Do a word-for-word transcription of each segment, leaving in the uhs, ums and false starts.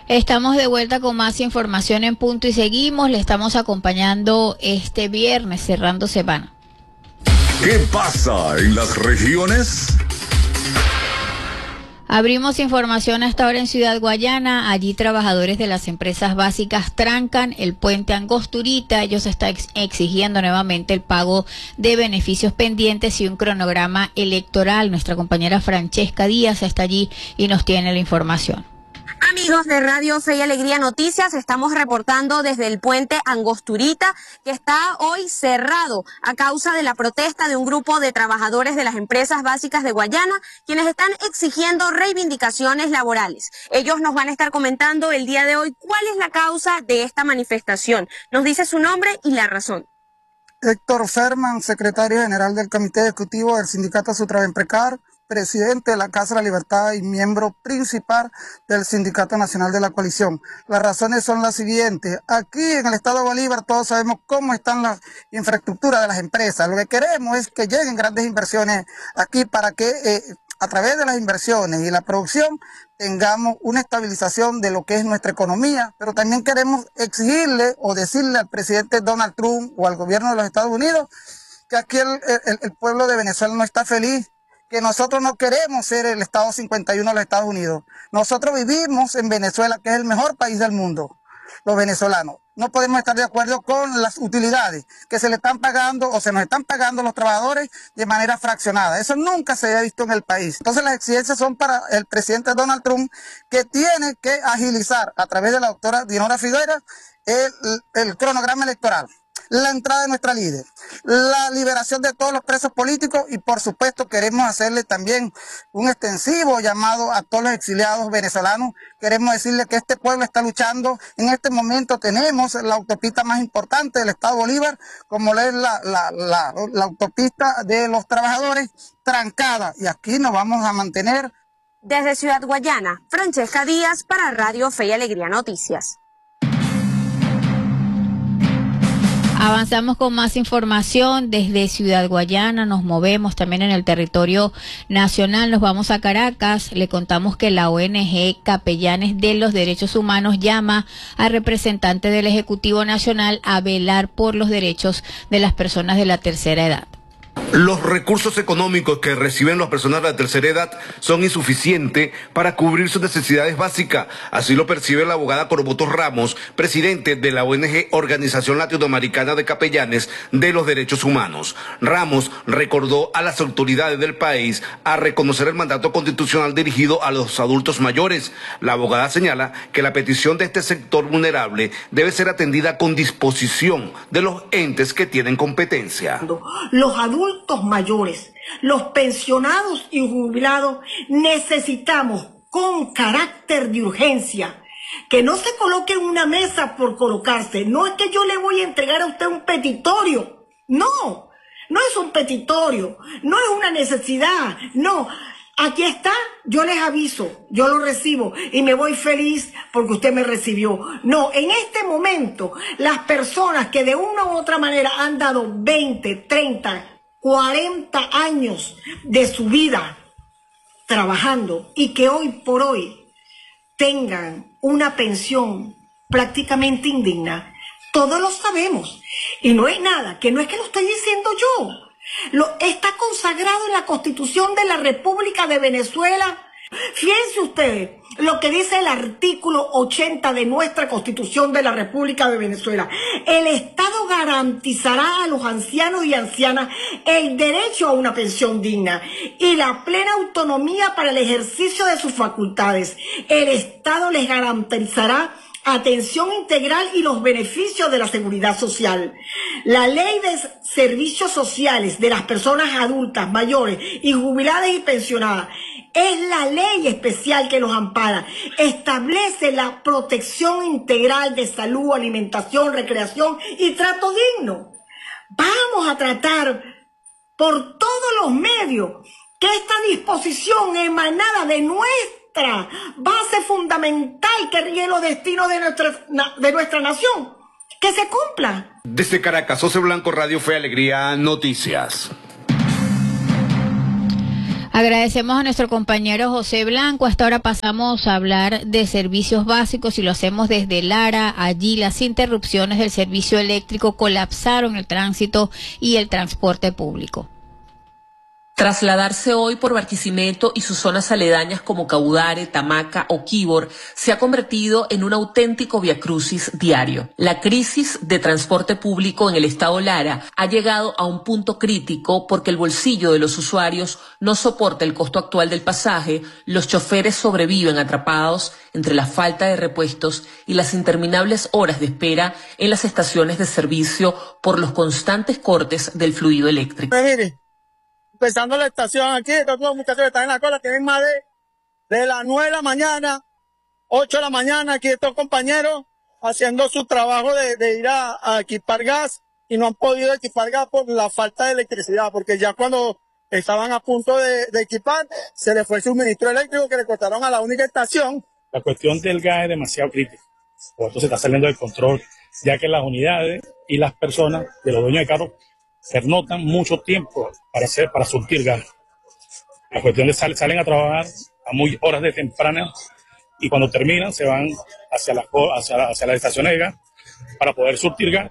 Estamos de vuelta con más información en Punto y seguimos. Le estamos acompañando este viernes, cerrando semana. ¿Qué pasa en las regiones? Abrimos información hasta ahora en Ciudad Guayana. Allí trabajadores de las empresas básicas trancan el puente Angosturita. Ellos están ex exigiendo nuevamente el pago de beneficios pendientes y un cronograma electoral. Nuestra compañera Francesca Díaz está allí y nos tiene la información. Amigos de Radio Fe y Alegría Noticias, estamos reportando desde el puente Angosturita, que está hoy cerrado a causa de la protesta de un grupo de trabajadores de las empresas básicas de Guayana, quienes están exigiendo reivindicaciones laborales. Ellos nos van a estar comentando el día de hoy cuál es la causa de esta manifestación. Nos dice su nombre y la razón. Héctor Ferman, secretario general del Comité Ejecutivo del Sindicato Sutravenprecar, presidente de la Casa de la Libertad y miembro principal del Sindicato Nacional de la Coalición. Las razones son las siguientes. Aquí en el Estado de Bolívar todos sabemos cómo están las infraestructuras de las empresas. Lo que queremos es que lleguen grandes inversiones aquí para que eh, a través de las inversiones y la producción tengamos una estabilización de lo que es nuestra economía, pero también queremos exigirle o decirle al presidente Donald Trump o al gobierno de los Estados Unidos que aquí el, el, el pueblo de Venezuela no está feliz, que nosotros no queremos ser el Estado cincuenta y uno de los Estados Unidos. Nosotros vivimos en Venezuela, que es el mejor país del mundo, los venezolanos. No podemos estar de acuerdo con las utilidades que se le están pagando o se nos están pagando los trabajadores de manera fraccionada. Eso nunca se había visto en el país. Entonces las exigencias son para el presidente Donald Trump, que tiene que agilizar a través de la doctora Dinora Figueira el, el cronograma electoral, la entrada de nuestra líder, la liberación de todos los presos políticos y por supuesto queremos hacerle también un extensivo llamado a todos los exiliados venezolanos. Queremos decirle que este pueblo está luchando. En este momento tenemos la autopista más importante del Estado de Bolívar, como es la, la, la, la autopista de los trabajadores, trancada, y aquí nos vamos a mantener. Desde Ciudad Guayana, Francesca Díaz para Radio Fe y Alegría Noticias. Avanzamos con más información desde Ciudad Guayana, nos movemos también en el territorio nacional, nos vamos a Caracas. Le contamos que la O N G Capellanes de los Derechos Humanos llama a representantes del Ejecutivo Nacional a velar por los derechos de las personas de la tercera edad. Los recursos económicos que reciben las personas de la tercera edad son insuficientes para cubrir sus necesidades básicas. Así lo percibe la abogada Corobotos Ramos, presidente de la O N G Organización Latinoamericana de Capellanes de los Derechos Humanos. Ramos recordó a las autoridades del país a reconocer el mandato constitucional dirigido a los adultos mayores. La abogada señala que la petición de este sector vulnerable debe ser atendida con disposición de los entes que tienen competencia. Los adultos mayores, los pensionados y jubilados necesitamos con carácter de urgencia que no se coloque en una mesa por colocarse. No es que yo le voy a entregar a usted un petitorio, no, no es un petitorio, no es una necesidad, no. Aquí está, yo les aviso, yo lo recibo y me voy feliz porque usted me recibió. No, en este momento, las personas que de una u otra manera han dado veinte, treinta, cuarenta años de su vida trabajando y que hoy por hoy tengan una pensión prácticamente indigna, todos lo sabemos. Y no es nada, que no es que lo estoy diciendo yo. Lo, está consagrado en la Constitución de la República de Venezuela. Fíjense ustedes lo que dice el artículo ochenta de nuestra Constitución de la República de Venezuela. El Estado garantizará a los ancianos y ancianas el derecho a una pensión digna y la plena autonomía para el ejercicio de sus facultades. El Estado les garantizará atención integral y los beneficios de la seguridad social. La ley de servicios sociales de las personas adultas, mayores y jubiladas y pensionadas es la ley especial que los ampara. Establece la protección integral de salud, alimentación, recreación y trato digno. Vamos a tratar por todos los medios que esta disposición emanada de nuestra base fundamental que rige los destinos de nuestra, de nuestra nación, que se cumpla. Desde Caracas, José Blanco, Radio Fe Alegría Noticias. Agradecemos a nuestro compañero José Blanco. Hasta ahora pasamos a hablar de servicios básicos y lo hacemos desde Lara. Allí las interrupciones del servicio eléctrico colapsaron el tránsito y el transporte público. Trasladarse hoy por Barquisimeto y sus zonas aledañas como Caudare, Tamaca o Quibor se ha convertido en un auténtico viacrucis diario. La crisis de transporte público en el estado Lara ha llegado a un punto crítico porque el bolsillo de los usuarios no soporta el costo actual del pasaje, los choferes sobreviven atrapados entre la falta de repuestos y las interminables horas de espera en las estaciones de servicio por los constantes cortes del fluido eléctrico. Empezando la estación aquí, estos muchachos que están en la cola, tienen más de, de las nueve de la mañana, ocho de la mañana, aquí estos compañeros haciendo su trabajo de, de ir a, a equipar gas y no han podido equipar gas por la falta de electricidad, porque ya cuando estaban a punto de, de equipar, se les fue el suministro eléctrico que le cortaron a la única estación. La cuestión del gas es demasiado crítica, por esto se está saliendo del control, ya que las unidades y las personas de los dueños de carros pernotan mucho tiempo para hacer, para surtir gas. La cuestión es que sal, salen a trabajar a muy horas de temprana y cuando terminan se van hacia las, hacia, la, hacia las estaciones de gas para poder surtir gas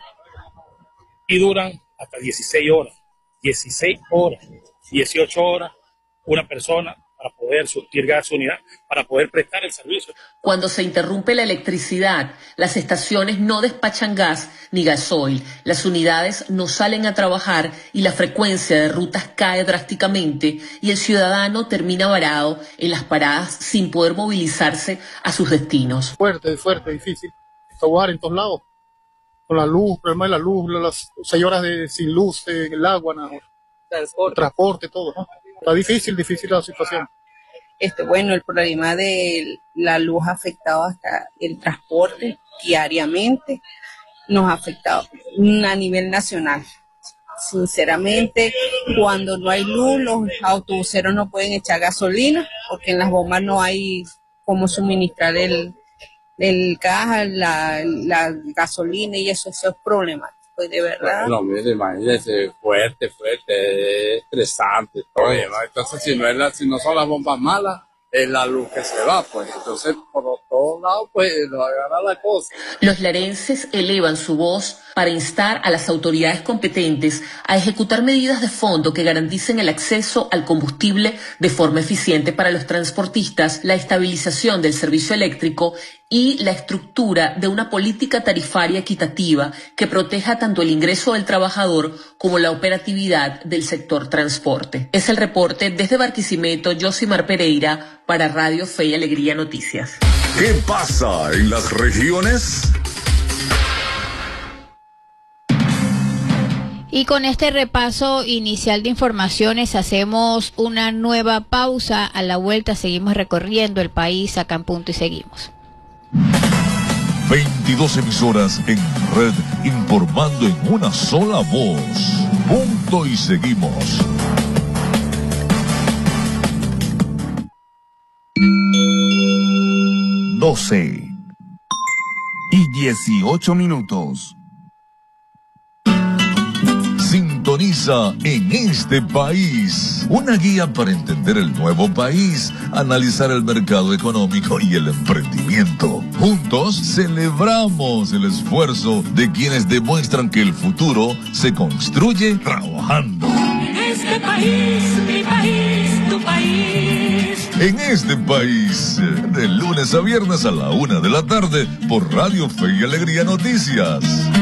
y duran hasta dieciséis horas, dieciséis horas, dieciocho horas una persona para poder surtir gas a su unidad, para poder prestar el servicio. Cuando se interrumpe la electricidad, las estaciones no despachan gas ni gasoil, las unidades no salen a trabajar y la frecuencia de rutas cae drásticamente y el ciudadano termina varado en las paradas sin poder movilizarse a sus destinos. Fuerte, fuerte, difícil. Trabajar en todos lados. Con la luz, el problema de la luz, las seis horas de, sin luz, eh, el agua, ¿no? Transporte. Transporte, todo, ¿no? Está difícil, difícil la situación. Este, bueno, el problema de la luz ha afectado hasta el transporte diariamente, nos ha afectado a nivel nacional. Sinceramente, cuando no hay luz, los autobuseros no pueden echar gasolina, porque en las bombas no hay cómo suministrar el, el gas, la, la gasolina y eso, eso es problemático. Pues de verdad. Bueno, mire, imagínese, fuerte, fuerte, estresante, todo, ¿no? Entonces, si no, es la, si no son las bombas malas, es la luz que se va, pues. Entonces, por todos lados, pues, lo agarra la cosa. Los larenses elevan su voz para instar a las autoridades competentes a ejecutar medidas de fondo que garanticen el acceso al combustible de forma eficiente para los transportistas, la estabilización del servicio eléctrico y la estructura de una política tarifaria equitativa que proteja tanto el ingreso del trabajador como la operatividad del sector transporte. Es el reporte desde Barquisimeto, Josimar Pereira, para Radio Fe y Alegría Noticias. ¿Qué pasa en las regiones? Y con este repaso inicial de informaciones hacemos una nueva pausa. A la vuelta seguimos recorriendo el país acá en Punto y seguimos. veintidós emisoras en red informando en una sola voz. Punto y seguimos. doce y dieciocho minutos. Sintoniza En Este País, una guía para entender el nuevo país, analizar el mercado económico y el emprendimiento. Juntos celebramos el esfuerzo de quienes demuestran que el futuro se construye trabajando. En este país, mi país, tu país. En Este País, de lunes a viernes a la una de la tarde por Radio Fe y Alegría Noticias.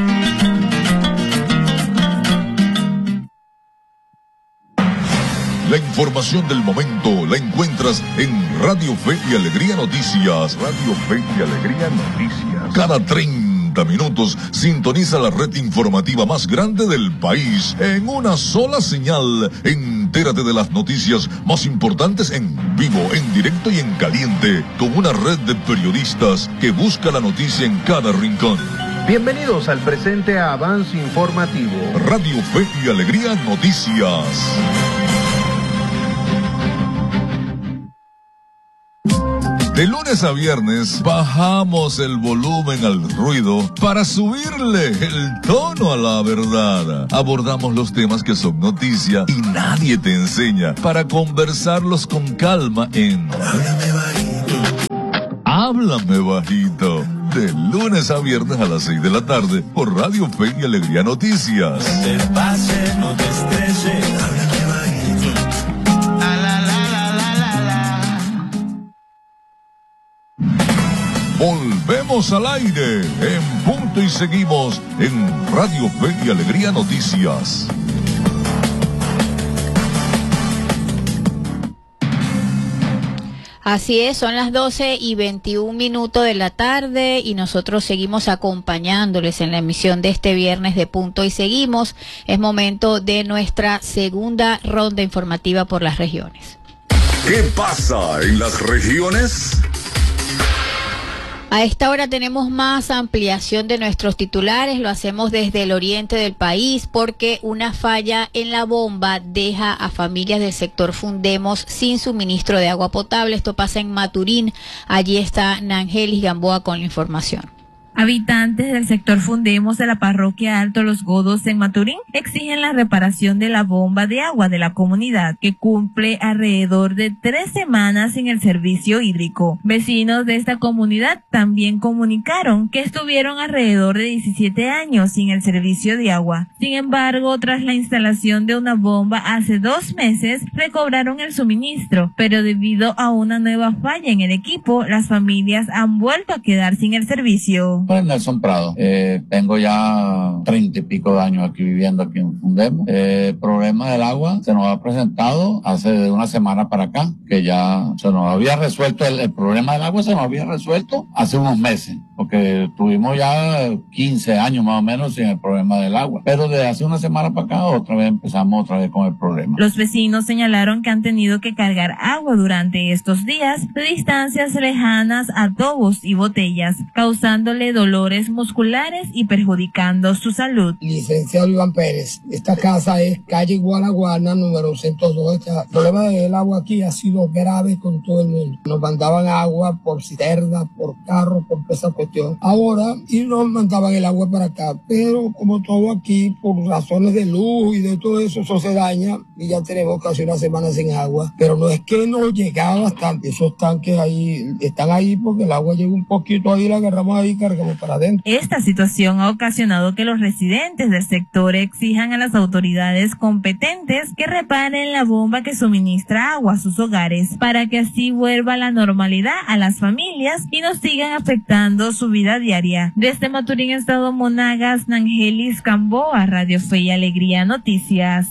La información del momento la encuentras en Radio Fe y Alegría Noticias. Radio Fe y Alegría Noticias. Cada treinta minutos sintoniza la red informativa más grande del país en una sola señal. Entérate de las noticias más importantes en vivo, en directo y en caliente, con una red de periodistas que busca la noticia en cada rincón. Bienvenidos al presente avance informativo. Radio Fe y Alegría Noticias. De lunes a viernes bajamos el volumen al ruido para subirle el tono a la verdad. Abordamos los temas que son noticia y nadie te enseña para conversarlos con calma en Háblame Bajito. Háblame Bajito. De lunes a viernes a las seis de la tarde por Radio Fe y Alegría Noticias. No te pase, no te estreses, háblame bajito. La, la, la, la, la, la. Volvemos al aire en punto y seguimos en Radio Fe y Alegría Noticias. Así es, son las doce y veintiún minutos de la tarde y nosotros seguimos acompañándoles en la emisión de este viernes de Punto y Seguimos. Es momento de nuestra segunda ronda informativa por las regiones. ¿Qué pasa en las regiones? A esta hora tenemos más ampliación de nuestros titulares, lo hacemos desde el oriente del país porque una falla en la bomba deja a familias del sector Fundemos sin suministro de agua potable. Esto pasa en Maturín, allí está Nangelis Gamboa con la información. Habitantes del sector Fundemos de la parroquia Alto Los Godos en Maturín exigen la reparación de la bomba de agua de la comunidad que cumple alrededor de tres semanas sin el servicio hídrico. Vecinos de esta comunidad también comunicaron que estuvieron alrededor de diecisiete años sin el servicio de agua. Sin embargo, tras la instalación de una bomba hace dos meses, recobraron el suministro, pero debido a una nueva falla en el equipo, las familias han vuelto a quedar sin el servicio. Pues Nelson Prado, eh, tengo ya treinta y pico de años aquí viviendo aquí en Fundemos. Eh, el problema del agua se nos ha presentado hace de una semana para acá, que ya se nos había resuelto, el, el problema del agua se nos había resuelto hace unos meses, porque tuvimos ya quince años más o menos sin el problema del agua, pero desde hace una semana para acá otra vez empezamos otra vez con el problema. Los vecinos señalaron que han tenido que cargar agua durante estos días de distancias lejanas a tubos y botellas, causándole dolores musculares y perjudicando su salud. Licenciado Iván Pérez, esta casa es calle Guanaguana, número ciento dos. El problema del agua aquí ha sido grave con todo el mundo. Nos mandaban agua por cisterna, por carro, por esa cuestión. Ahora, y nos mandaban el agua para acá, pero como todo aquí, por razones de luz y de todo eso, eso se daña y ya tenemos casi una semana sin agua. Pero no es que no llegaba bastante, esos tanques ahí están ahí porque el agua llega un poquito ahí, la agarramos ahí y cargamos para adentro. Esta situación ha ocasionado que los residentes del sector exijan a las autoridades competentes que reparen la bomba que suministra agua a sus hogares para que así vuelva la normalidad a las familias y no sigan afectando su vida diaria. Desde Maturín, Estado Monagas, Nangelis Gamboa, Radio Fe y Alegría Noticias.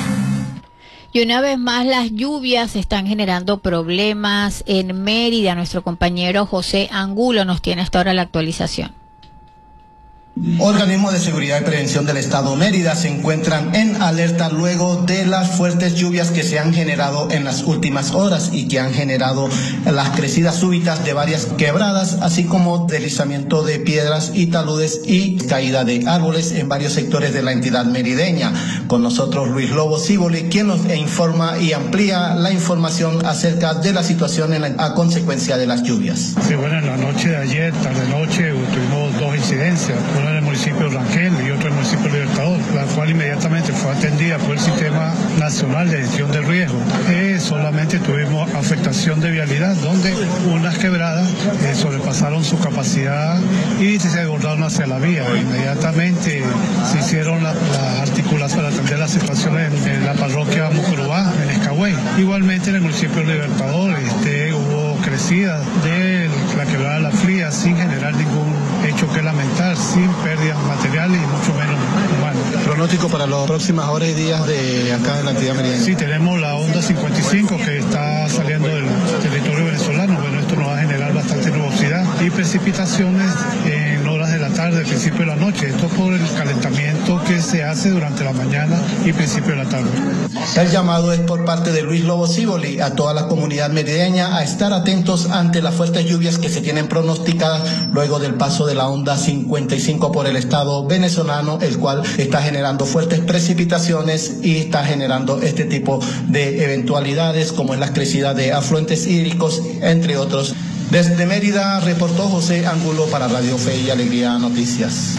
Y una vez más las lluvias están generando problemas en Mérida. Nuestro compañero José Angulo nos tiene hasta ahora la actualización. Organismos de Seguridad y Prevención del Estado Mérida se encuentran en alerta luego de las fuertes lluvias que se han generado en las últimas horas y que han generado las crecidas súbitas de varias quebradas, así como deslizamiento de piedras y taludes y caída de árboles en varios sectores de la entidad merideña. Con nosotros Luis Lobo Ciboli, quien nos informa y amplía la información acerca de la situación en la, a consecuencia de las lluvias. Sí, bueno, en la noche de ayer, tarde-noche, tuvimos dos incidencias. Una en el municipio de Rangel y otra en el municipio de Libertador, la cual inmediatamente fue atendida por el Sistema Nacional de Gestión del Riesgo. Eh, solamente tuvimos afectación de vialidad, donde unas quebradas eh, sobrepasaron su capacidad y se desbordaron hacia la vía. Inmediatamente se hicieron las la articulaciones para atender la situación en, en la parroquia Mucurubá, en Escagüey. Igualmente en el municipio de Libertador este, hubo crecida de la quebrada de la Fría sin generar ningún hecho que lamentar, sin pérdidas materiales y mucho menos humanas. ¿Pronóstico para las próximas horas y días de acá en la entidad meridiana? Sí, tenemos la onda cincuenta y cinco que está saliendo del territorio venezolano. Bueno, esto nos va a generar bastante nubosidad y precipitaciones en horas de la tarde, principio de la noche. Esto por el calentamiento que se hace durante la mañana y principio de la tarde. El llamado es por parte de Luis Lobo Ciboli a toda la comunidad merideña a estar atentos ante las fuertes lluvias que se tienen pronosticadas luego del paso de la onda cincuenta y cinco por el estado venezolano, el cual está generando fuertes precipitaciones y está generando este tipo de eventualidades como es la crecida de afluentes hídricos, entre otros, Desde Mérida reportó José Angulo para Radio Fe y Alegría Noticias.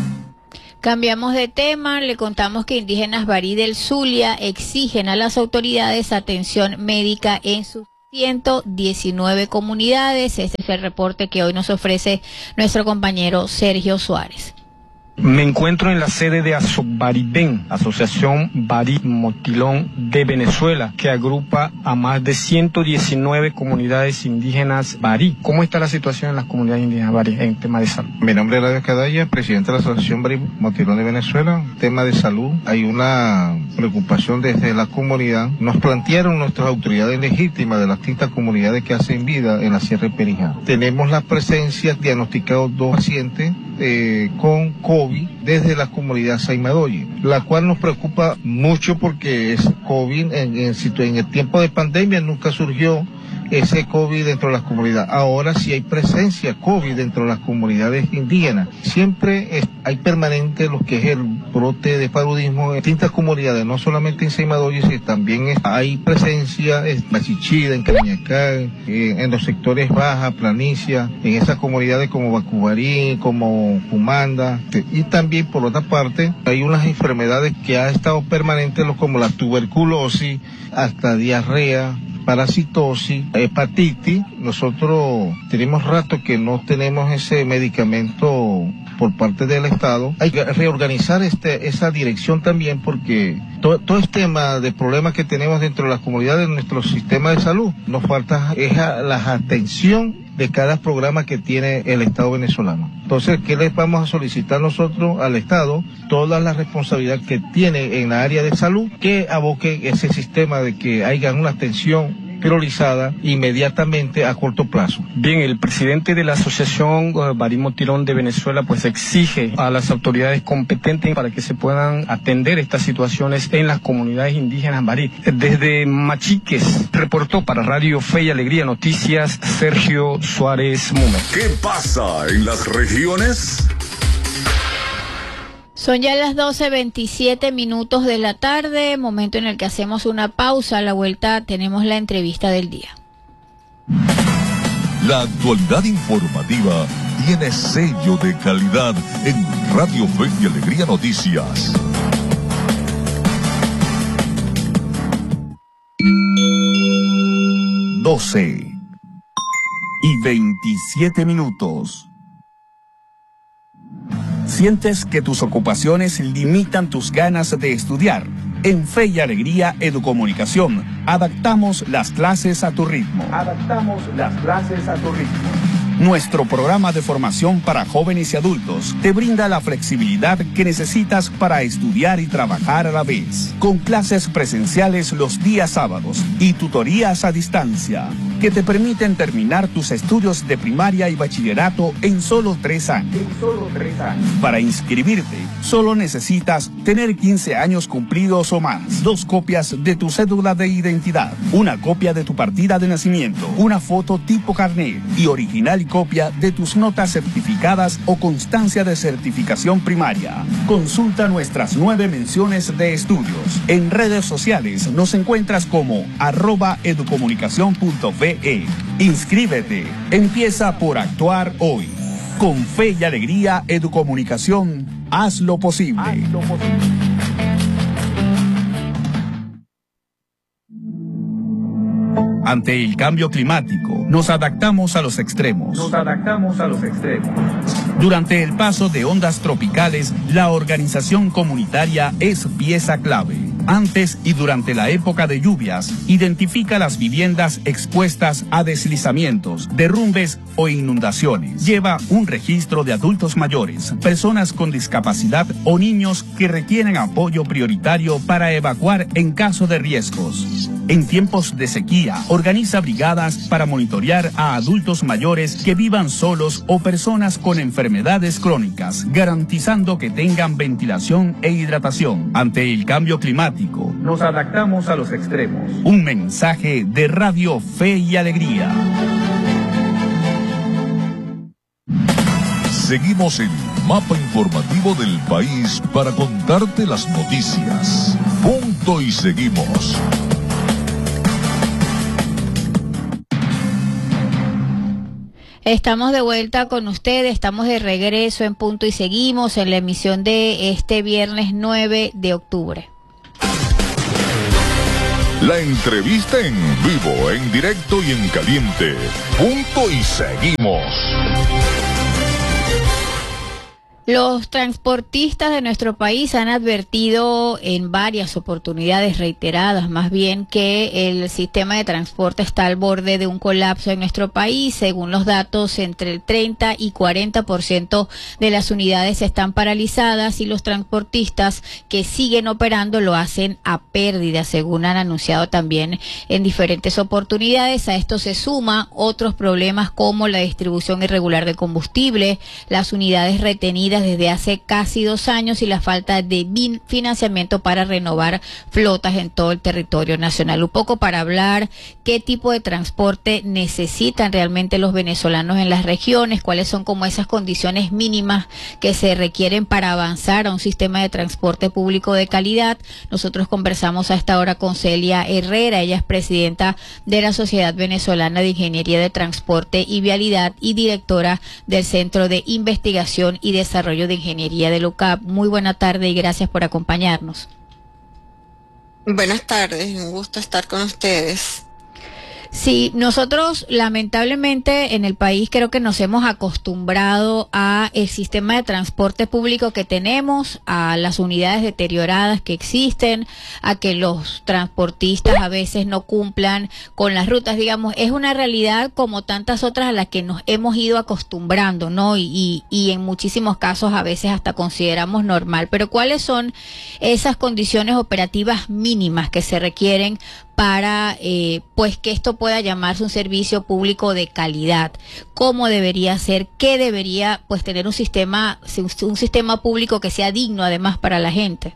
Cambiamos de tema, le contamos que indígenas Barí del Zulia exigen a las autoridades atención médica en sus ciento diecinueve comunidades. Este es el reporte que hoy nos ofrece nuestro compañero Sergio Suárez. Me encuentro en la sede de Asobaribén, Asociación Barí Motilón de Venezuela, que agrupa a más de ciento diecinueve comunidades indígenas Barí. ¿Cómo está la situación en las comunidades indígenas Barí en tema de salud? Mi nombre es Eladio Cadaya, presidente de la Asociación Barí Motilón de Venezuela. Tema de salud, hay una preocupación desde la comunidad. Nos plantearon nuestras autoridades legítimas de las distintas comunidades que hacen vida en la Sierra de Perijá. Tenemos la presencia, diagnosticados dos pacientes eh, con COVID desde la comunidad Saimadoye, la cual nos preocupa mucho porque es COVID en, en, en el tiempo de pandemia nunca surgió ese COVID dentro de las comunidades. Ahora sí hay presencia COVID dentro de las comunidades indígenas. Siempre es, hay permanente lo que es el brote de paludismo en distintas comunidades, no solamente en Saimadoye, sino también es, hay presencia en Machichida, en Cañacá, en, en los sectores baja, planicia, en esas comunidades como Bacubarí, como Cumanda, y también por otra parte hay unas enfermedades que han estado permanentes como la tuberculosis, hasta diarrea, parasitosis, hepatitis. Nosotros tenemos rato que no tenemos ese medicamento por parte del Estado. Hay que reorganizar este, esa dirección también porque todo, todo este tema de problemas que tenemos dentro de las comunidades de nuestro sistema de salud, nos falta es la atención de cada programa que tiene el Estado venezolano. Entonces, ¿qué les vamos a solicitar nosotros al Estado? Toda la responsabilidad que tiene en la área de salud, que aboque ese sistema de que haya una atención priorizada inmediatamente a corto plazo. Bien, el presidente de la Asociación uh, Barí Motilón de Venezuela pues exige a las autoridades competentes para que se puedan atender estas situaciones en las comunidades indígenas Barí. Desde Machiques, reportó para Radio Fe y Alegría Noticias Sergio Suárez Múmez. ¿Qué pasa en las regiones? Son ya las doce veintisiete minutos de la tarde, momento en el que hacemos una pausa. A la vuelta tenemos la entrevista del día. La actualidad informativa tiene sello de calidad en Radio Fe y Alegría Noticias. doce y veintisiete minutos. ¿Sientes que tus ocupaciones limitan tus ganas de estudiar? En Fe y Alegría Educomunicación, adaptamos las clases a tu ritmo. Adaptamos las clases a tu ritmo. Nuestro programa de formación para jóvenes y adultos te brinda la flexibilidad que necesitas para estudiar y trabajar a la vez, con clases presenciales los días sábados y tutorías a distancia, que te permiten terminar tus estudios de primaria y bachillerato en solo tres años. En solo tres años. Para inscribirte, solo necesitas tener quince años cumplidos o más, dos copias de tu cédula de identidad, una copia de tu partida de nacimiento, una foto tipo carnet y original copia de tus notas certificadas o constancia de certificación primaria. Consulta nuestras nueve menciones de estudios. En redes sociales nos encuentras como arroba educomunicación punto ve. Inscríbete. Empieza por actuar hoy. Con Fe y Alegría Educomunicación, haz lo posible. Haz lo posible. Ante el cambio climático, nos adaptamos a los extremos. Nos adaptamos a los extremos. Durante el paso de ondas tropicales, la organización comunitaria es pieza clave. Antes y durante la época de lluvias, identifica las viviendas expuestas a deslizamientos, derrumbes o inundaciones. Lleva un registro de adultos mayores, personas con discapacidad o niños que requieren apoyo prioritario para evacuar en caso de riesgos. En tiempos de sequía, organiza brigadas para monitorear a adultos mayores que vivan solos o personas con enfermedades crónicas, garantizando que tengan ventilación e hidratación. Ante el cambio climático, nos adaptamos a los extremos. Un mensaje de Radio Fe y Alegría. Seguimos el mapa informativo del país para contarte las noticias. Punto y seguimos. Estamos de vuelta con ustedes, estamos de regreso en Punto y Seguimos en la emisión de este viernes nueve de octubre. La entrevista en vivo, en directo y en caliente. Punto y Seguimos. Los transportistas de nuestro país han advertido en varias oportunidades reiteradas, más bien, que el sistema de transporte está al borde de un colapso en nuestro país. Según los datos, entre el treinta y cuarenta por ciento de las unidades están paralizadas y los transportistas que siguen operando lo hacen a pérdida, según han anunciado también en diferentes oportunidades. A esto se suma otros problemas como la distribución irregular de combustible, las unidades retenidas desde hace casi dos años y la falta de financiamiento para renovar flotas en todo el territorio nacional. Un poco para hablar qué tipo de transporte necesitan realmente los venezolanos en las regiones, cuáles son como esas condiciones mínimas que se requieren para avanzar a un sistema de transporte público de calidad. Nosotros conversamos a esta hora con Celia Herrera, ella es presidenta de la Sociedad Venezolana de Ingeniería de Transporte y Vialidad y directora del Centro de Investigación y Desarrollo de Ingeniería de LUCAP. Muy buena tarde y gracias por acompañarnos. Buenas tardes, un gusto estar con ustedes. Sí, nosotros lamentablemente en el país creo que nos hemos acostumbrado a el sistema de transporte público que tenemos, a las unidades deterioradas que existen, a que los transportistas a veces no cumplan con las rutas, digamos, es una realidad como tantas otras a las que nos hemos ido acostumbrando, ¿no? Y, y, y en muchísimos casos a veces hasta consideramos normal. Pero ¿cuáles son esas condiciones operativas mínimas que se requieren para eh, pues que esto pueda llamarse un servicio público de calidad? ¿Cómo debería ser? ¿Qué debería pues tener un sistema, un sistema público que sea digno además para la gente?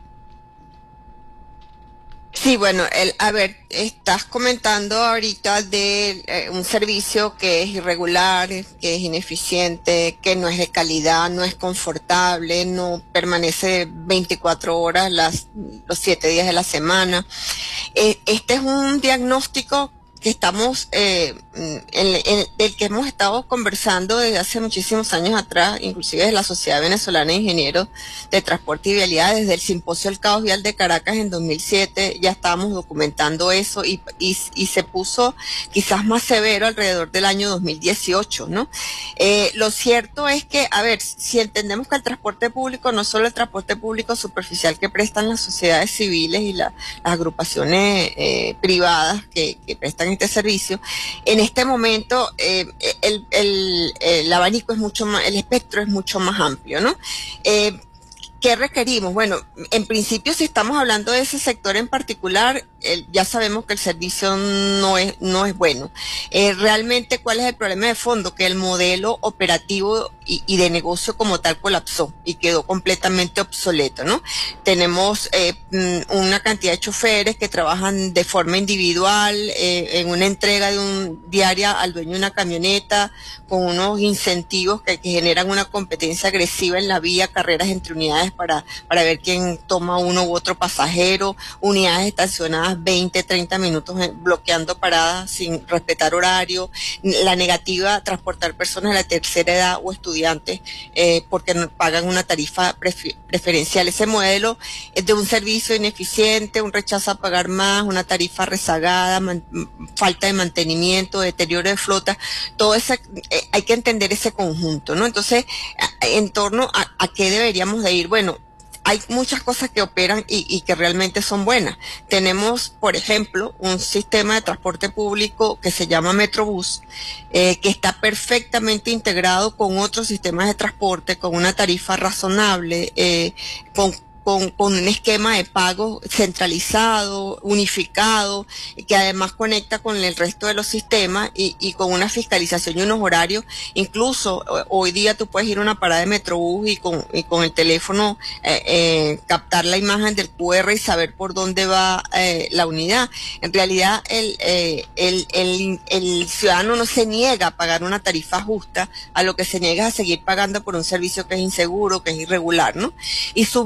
Sí, bueno, el, a ver, estás comentando ahorita de eh, un servicio que es irregular, que es ineficiente, que no es de calidad, no es confortable, no permanece veinticuatro horas las, los siete días de la semana. Eh, este es un diagnóstico que estamos, eh, en, en, del que hemos estado conversando desde hace muchísimos años atrás, inclusive desde la Sociedad Venezolana de Ingenieros de Transporte y Vialidad, desde el Simposio del Caos Vial de Caracas en dos mil siete, ya estábamos documentando eso y, y, y se puso quizás más severo alrededor del año dos mil dieciocho, ¿no? Eh, lo cierto es que, a ver, si entendemos que el transporte público, no solo el transporte público superficial que prestan las sociedades civiles y la, las agrupaciones eh, privadas que, que prestan este servicio, en este momento eh, el, el, el abanico es mucho más, el espectro es mucho más amplio, ¿no? Eh, ¿Qué requerimos? Bueno, en principio, si estamos hablando de ese sector en particular, eh, ya sabemos que el servicio no es, no es bueno. Eh, realmente, ¿cuál es el problema de fondo? Que el modelo operativo y, y de negocio como tal colapsó y quedó completamente obsoleto, ¿no? Tenemos eh, una cantidad de choferes que trabajan de forma individual, eh, en una entrega de un diaria al dueño de una camioneta, con unos incentivos que, que generan una competencia agresiva en la vía, carreras entre unidades para, para ver quién toma uno u otro pasajero, unidades estacionadas veinte, treinta minutos bloqueando paradas sin respetar horario, la negativa a transportar personas de la tercera edad o estudiantes eh, porque no pagan una tarifa prefer preferencial. Ese modelo es de un servicio ineficiente, un rechazo a pagar más, una tarifa rezagada, man, falta de mantenimiento, deterioro de flota, todo ese, eh, hay que entender ese conjunto, ¿no? Entonces, en torno a, a qué deberíamos de ir, bueno, hay muchas cosas que operan y, y que realmente son buenas. Tenemos, por ejemplo, un sistema de transporte público que se llama Metrobús, eh, que está perfectamente integrado con otros sistemas de transporte, con una tarifa razonable, eh, con Con, con un esquema de pago centralizado, unificado, que además conecta con el resto de los sistemas y, y con una fiscalización y unos horarios. Incluso hoy día tú puedes ir a una parada de Metrobús y con, y con el teléfono eh, eh, captar la imagen del Q R y saber por dónde va eh, la unidad. En realidad el, eh, el, el, el ciudadano no se niega a pagar una tarifa justa, a lo que se niega es a seguir pagando por un servicio que es inseguro, que es irregular, ¿no? Y subir la tarifa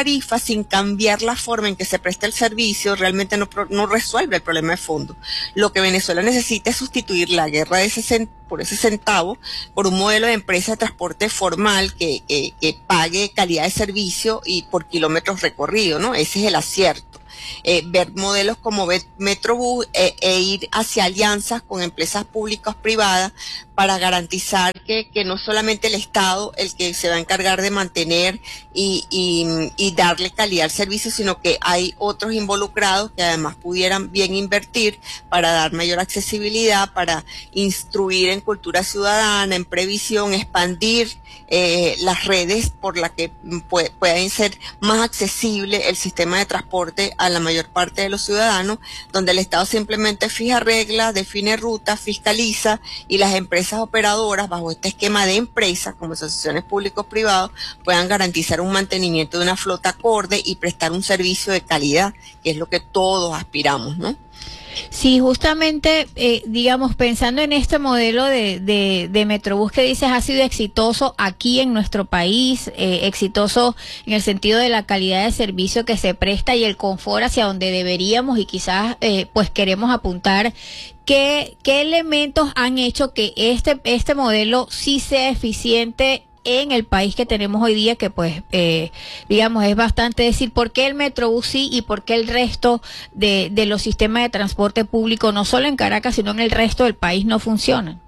tarifa sin cambiar la forma en que se presta el servicio realmente no, no resuelve el problema de fondo. Lo que Venezuela necesita es sustituir la guerra de ese cent por ese centavo por un modelo de empresa de transporte formal que, que, que pague calidad de servicio y por kilómetros recorridos, ¿no? Ese es el acierto. Eh, ver modelos como Metrobús eh, e ir hacia alianzas con empresas públicas privadas para garantizar que, que no solamente el Estado el que se va a encargar de mantener y, y, y darle calidad al servicio, sino que hay otros involucrados que además pudieran bien invertir para dar mayor accesibilidad, para instruir en cultura ciudadana, en previsión, expandir eh, las redes por las que puede, pueden ser más accesible el sistema de transporte a la mayor parte de los ciudadanos, donde el Estado simplemente fija reglas, define rutas, fiscaliza y las empresas operadoras bajo este esquema de empresas como asociaciones públicos-privados puedan garantizar un mantenimiento de una flota acorde y prestar un servicio de calidad, que es lo que todos aspiramos, ¿no? Sí, justamente, eh, digamos, pensando en este modelo de, de, de Metrobús que dices ha sido exitoso aquí en nuestro país, eh, exitoso en el sentido de la calidad de servicio que se presta y el confort hacia donde deberíamos y quizás eh, pues queremos apuntar. ¿Qué, qué elementos han hecho que este, este modelo sí sea eficiente en el país que tenemos hoy día, que pues, eh, digamos, es bastante decir, ¿por qué el Metrobús sí y por qué el resto de, de los sistemas de transporte público, no solo en Caracas, sino en el resto del país, no funcionan?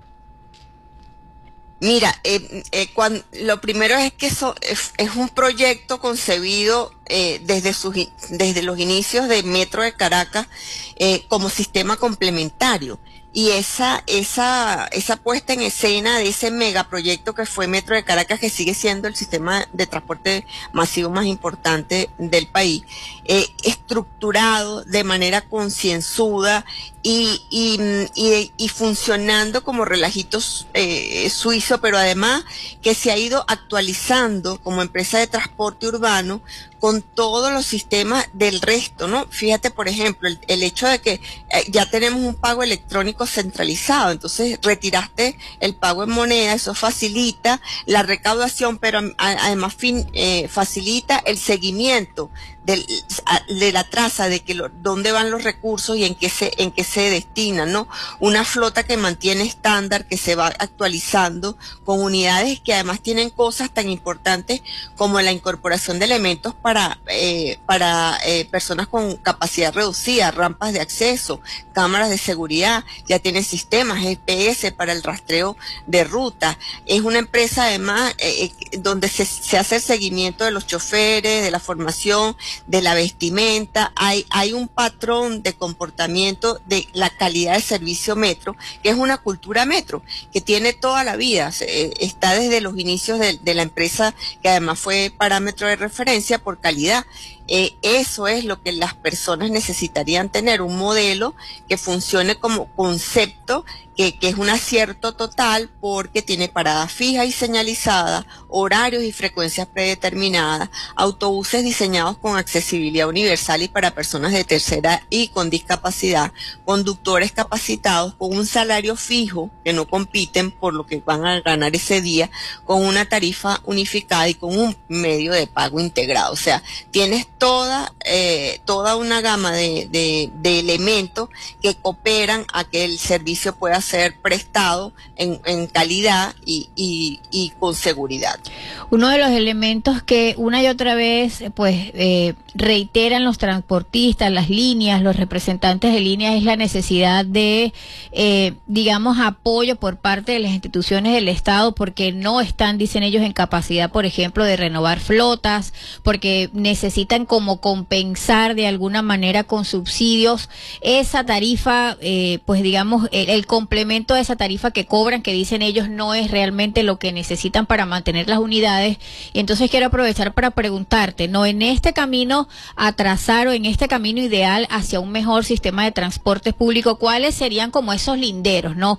Mira, eh, eh, cuando, lo primero es que eso es, es un proyecto concebido eh, desde, sus, desde los inicios de Metro de Caracas eh, como sistema complementario. Y esa, esa, esa puesta en escena de ese megaproyecto que fue Metro de Caracas, que sigue siendo el sistema de transporte masivo más importante del país, eh, estructurado de manera concienzuda y, y, y, y funcionando como relajito eh, suizo, pero además que se ha ido actualizando como empresa de transporte urbano con todos los sistemas del resto, ¿no? Fíjate, por ejemplo, el, el hecho de que eh, ya tenemos un pago electrónico centralizado, entonces retiraste el pago en moneda, eso facilita la recaudación, pero a, además fin, eh, facilita el seguimiento del, de la traza de que lo, dónde van los recursos y en qué se en qué se destinan, ¿no? Una flota que mantiene estándar, que se va actualizando con unidades que además tienen cosas tan importantes como la incorporación de elementos para eh, para eh, personas con capacidad reducida, rampas de acceso, cámaras de seguridad, ya tiene sistemas G P S para el rastreo de ruta. Es una empresa además eh, donde se, se hace el seguimiento de los choferes, de la formación, de la vestimenta. Hay, hay un patrón de comportamiento de la calidad de servicio Metro, que es una cultura Metro, que tiene toda la vida, eh, está desde los inicios de, de la empresa, que además fue parámetro de referencia por calidad. Eh, eso es lo que las personas necesitarían tener, un modelo que funcione como concepto, que, que es un acierto total porque tiene parada fija y señalizada, horarios y frecuencias predeterminadas, autobuses diseñados con accesibilidad universal y para personas de tercera y con discapacidad, conductores capacitados con un salario fijo que no compiten por lo que van a ganar ese día, con una tarifa unificada y con un medio de pago integrado. O sea, tienes toda eh, toda una gama de, de, de elementos que cooperan a que el servicio pueda ser prestado en, en calidad y, y, y con seguridad. Uno de los elementos que una y otra vez pues eh, reiteran los transportistas, las líneas, los representantes de líneas, es la necesidad de, eh, digamos, apoyo por parte de las instituciones del Estado, porque no están, dicen ellos, en capacidad, por ejemplo, de renovar flotas, porque necesitan como compensar de alguna manera con subsidios esa tarifa, eh, pues digamos, el, el complemento de esa tarifa que cobran, que dicen ellos no es realmente lo que necesitan para mantener las unidades. Y entonces quiero aprovechar para preguntarte, ¿no? En este camino a trazar o en este camino ideal hacia un mejor sistema de transporte público, ¿cuáles serían como esos linderos, no?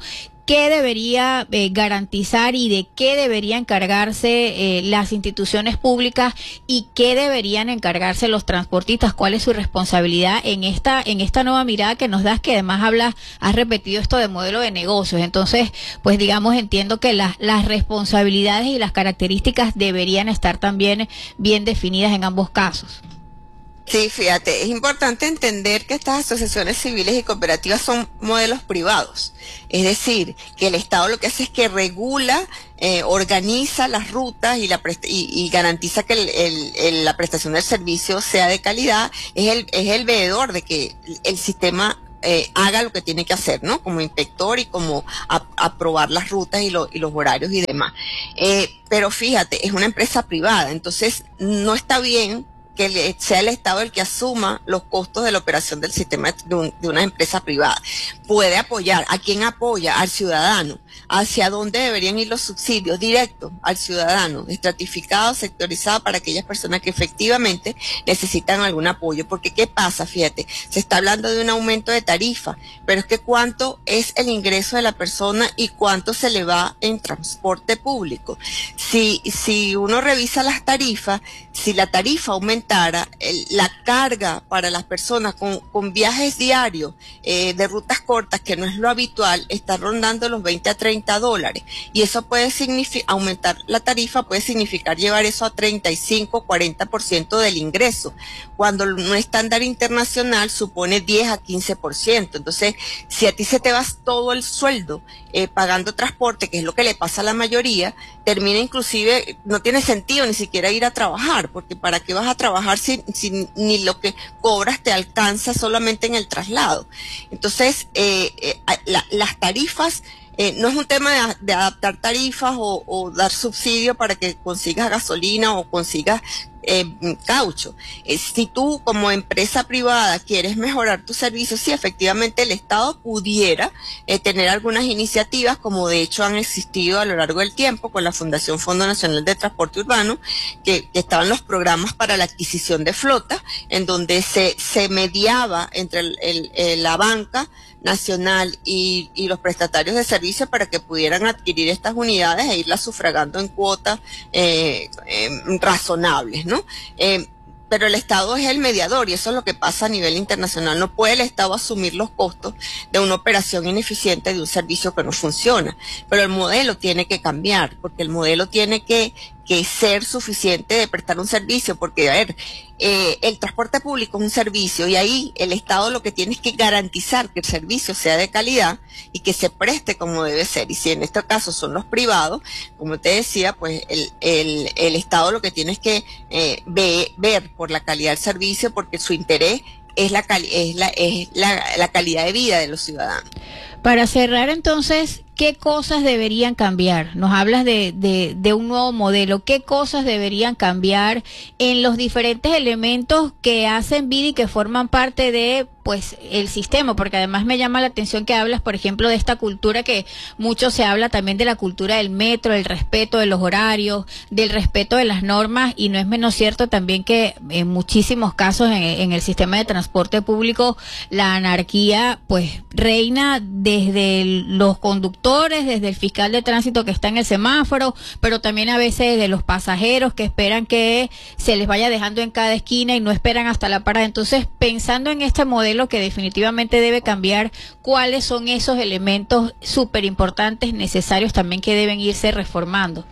¿qué debería eh, garantizar y de qué deberían encargarse eh, las instituciones públicas y qué deberían encargarse los transportistas? ¿Cuál es su responsabilidad en esta en esta nueva mirada que nos das, que además hablas, has repetido esto de modelo de negocios? Entonces, pues digamos, entiendo que las las responsabilidades y las características deberían estar también bien definidas en ambos casos. Sí, fíjate, es importante entender que estas asociaciones civiles y cooperativas son modelos privados. Es decir, que el Estado lo que hace es que regula, eh, organiza las rutas y, la y, y garantiza que el, el, el, la prestación del servicio sea de calidad. Es el, es el veedor de que el sistema eh, haga lo que tiene que hacer, ¿no? Como inspector y como a, aprobar las rutas y, lo, y los horarios y demás. Eh, pero fíjate, es una empresa privada, entonces no está bien que sea el Estado el que asuma los costos de la operación del sistema de, un, de una empresa privada. Puede apoyar. ¿A quién apoya? Al ciudadano. ¿Hacia dónde deberían ir los subsidios? Directo al ciudadano, estratificado, sectorizado para aquellas personas que efectivamente necesitan algún apoyo. Porque ¿qué pasa? Fíjate, se está hablando de un aumento de tarifa, pero es que ¿cuánto es el ingreso de la persona y cuánto se le va en transporte público? Si, si uno revisa las tarifas, si la tarifa aumentara, el, la carga para las personas con, con viajes diarios eh, de rutas cortas, que no es lo habitual, está rondando los veinte a treinta dólares. Y eso puede significar, aumentar la tarifa puede significar llevar eso a treinta y cinco, cuarenta por ciento del ingreso, cuando un estándar internacional supone diez a quince por ciento. Entonces, si a ti se te va todo el sueldo eh, pagando transporte, que es lo que le pasa a la mayoría, termina inclusive, no tiene sentido ni siquiera ir a trabajar, porque ¿para qué vas a trabajar si, si ni lo que cobras te alcanza solamente en el traslado? Entonces, eh, eh, la, las tarifas, eh, no es un tema de, de adaptar tarifas o, o dar subsidio para que consigas gasolina o consigas eh, caucho. Eh, si tú como empresa privada quieres mejorar tus servicios, sí, efectivamente el Estado pudiera eh, tener algunas iniciativas, como de hecho han existido a lo largo del tiempo con la Fundación Fondo Nacional de Transporte Urbano, que, que estaban los programas para la adquisición de flota, en donde se, se mediaba entre el, el, el, la banca nacional y, y los prestatarios de servicios para que pudieran adquirir estas unidades e irlas sufragando en cuotas eh, eh, razonables, ¿no? Eh, pero el Estado es el mediador y eso es lo que pasa a nivel internacional. No puede el Estado asumir los costos de una operación ineficiente de un servicio que no funciona, pero el modelo tiene que cambiar, porque el modelo tiene que que ser suficiente de prestar un servicio, porque a ver, eh, el transporte público es un servicio y ahí el Estado lo que tiene es que garantizar que el servicio sea de calidad y que se preste como debe ser. Y si en este caso son los privados, como te decía, pues el, el, el Estado lo que tiene es que eh, ve, ver por la calidad del servicio, porque su interés es la, cali es la, es la, la calidad de vida de los ciudadanos. Para cerrar entonces, ¿qué cosas deberían cambiar? Nos hablas de, de, de un nuevo modelo. ¿Qué cosas deberían cambiar en los diferentes elementos que hacen vida y que forman parte de pues el sistema? Porque además me llama la atención que hablas, por ejemplo, de esta cultura que mucho se habla también de la cultura del metro, el respeto de los horarios, del respeto de las normas, y no es menos cierto también que en muchísimos casos en, en el sistema de transporte público la anarquía pues reina desde los conductores, desde el fiscal de tránsito que está en el semáforo, pero también a veces de los pasajeros que esperan que se les vaya dejando en cada esquina y no esperan hasta la parada. Entonces, pensando en este modelo que definitivamente debe cambiar, ¿cuáles son esos elementos súper importantes, necesarios también, que deben irse reformando?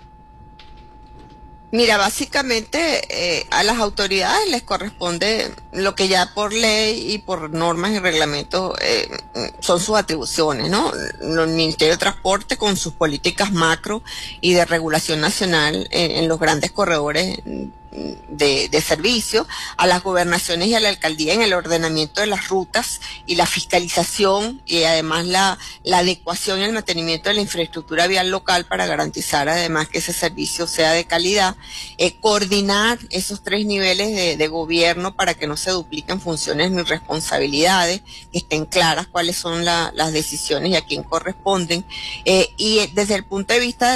Mira, básicamente eh, a las autoridades les corresponde lo que ya por ley y por normas y reglamentos eh, son sus atribuciones, ¿no? El Ministerio de Transporte con sus políticas macro y de regulación nacional en, en los grandes corredores de, de servicio, a las gobernaciones y a la alcaldía en el ordenamiento de las rutas y la fiscalización y además la, la adecuación y el mantenimiento de la infraestructura vial local para garantizar además que ese servicio sea de calidad, eh, coordinar esos tres niveles de, de gobierno para que no se dupliquen funciones ni responsabilidades, que estén claras cuáles son la, las decisiones y a quién corresponden, eh, y desde el punto de vista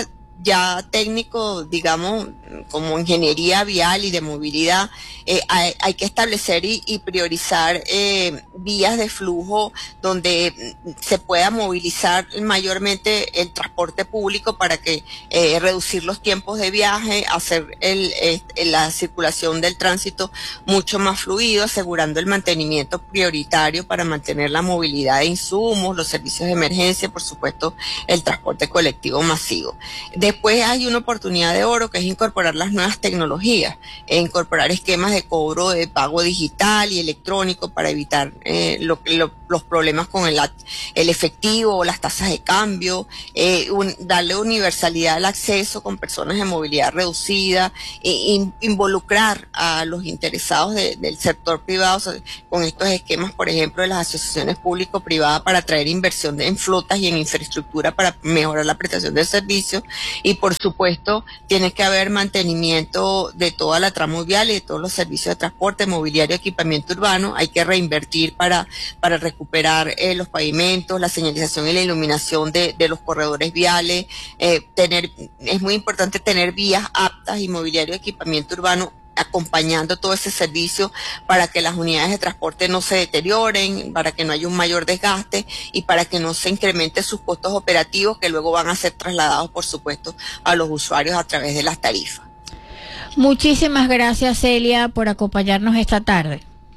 ya técnico, digamos, como ingeniería vial y de movilidad, eh, hay, hay que establecer y, y priorizar eh, vías de flujo donde se pueda movilizar mayormente el transporte público para que eh, reducir los tiempos de viaje, hacer el, el, la circulación del tránsito mucho más fluido, asegurando el mantenimiento prioritario para mantener la movilidad de insumos, los servicios de emergencia, por supuesto, el transporte colectivo masivo. Después hay una oportunidad de oro que es incorporar las nuevas tecnologías, e incorporar esquemas de cobro de pago digital y electrónico para evitar eh, lo, lo, los problemas con el, el efectivo o las tasas de cambio, eh, un, darle universalidad al acceso con personas de movilidad reducida, e, in, involucrar a los interesados de, del sector privado, o sea, con estos esquemas, por ejemplo, de las asociaciones público-privadas para atraer inversión de, en flotas y en infraestructura para mejorar la prestación del servicio. Y por supuesto tiene que haber mantenimiento de toda la tramo vial y de todos los servicios de transporte, mobiliario, equipamiento urbano. Hay que reinvertir para, para recuperar eh, los pavimentos, la señalización y la iluminación de, de los corredores viales. Eh, tener, es muy importante tener vías aptas y mobiliario, equipamiento urbano acompañando todo ese servicio para que las unidades de transporte no se deterioren, para que no haya un mayor desgaste y para que no se incrementen sus costos operativos, que luego van a ser trasladados, por supuesto, a los usuarios a través de las tarifas. Muchísimas gracias, Celia, por acompañarnos esta tarde.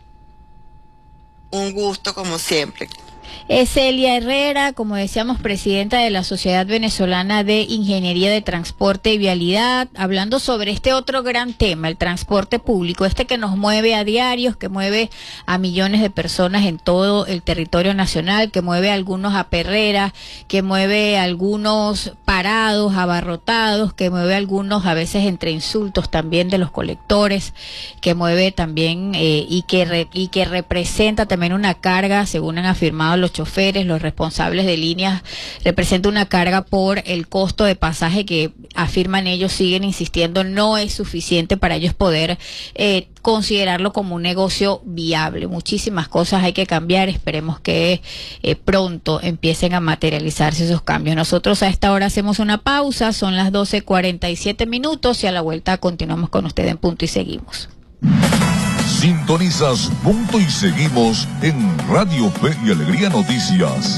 Un gusto, como siempre. Es Celia Herrera, como decíamos, presidenta de la Sociedad Venezolana de Ingeniería de Transporte y Vialidad, hablando sobre este otro gran tema, el transporte público, este que nos mueve a diarios, que mueve a millones de personas en todo el territorio nacional, que mueve a algunos a perreras, que mueve a algunos parados, abarrotados, que mueve a algunos a veces entre insultos también de los colectores, que mueve también eh, y, que re, y que representa también una carga, según han afirmado los choferes, los responsables de líneas, representa una carga por el costo de pasaje que afirman ellos, siguen insistiendo, no es suficiente para ellos poder eh, considerarlo como un negocio viable. Muchísimas cosas hay que cambiar, esperemos que eh, pronto empiecen a materializarse esos cambios. Nosotros a esta hora hacemos una pausa, son las doce cuarenta y siete minutos y a la vuelta continuamos con usted en Punto y Seguimos. Sintonizas Punto y Seguimos en Radio Fe y Alegría Noticias.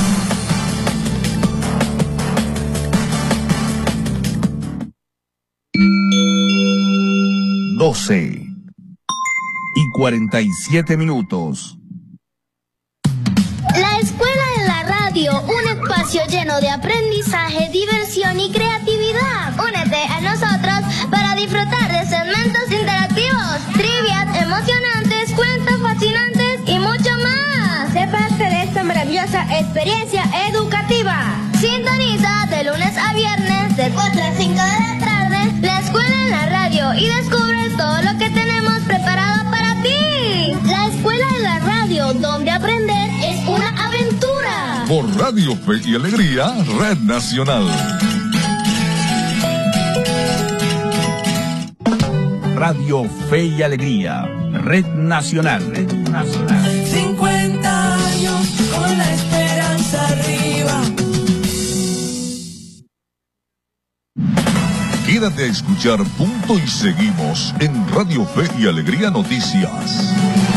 doce y cuarenta y siete minutos. La Escuela de la Radio, un espacio lleno de aprendizaje, diversión y creatividad. Únete a nosotros para disfrutar de segmentos interactivos, trivias emocionantes, cuentos fascinantes y mucho más. Sé parte de esta maravillosa experiencia educativa. Sintoniza de lunes a viernes de cuatro a cinco de la tarde la Escuela en la Radio y descubre todo lo que tenemos preparado para ti. La Escuela de la Radio, donde aprender es una aventura. Por Radio Fe y Alegría, Red Nacional. Radio Fe y Alegría, Red Nacional. Red Nacional. cincuenta años con la esperanza arriba. Quédate a escuchar Punto y Seguimos en Radio Fe y Alegría Noticias.